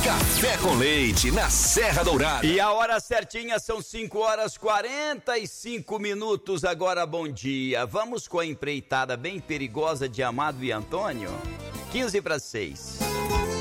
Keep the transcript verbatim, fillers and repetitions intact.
Café com Leite, na Serra Dourada. E a hora certinha são cinco horas e quarenta e cinco minutos. Agora, bom dia. Vamos com a empreitada bem perigosa de Amado e Antônio? quinze para seis.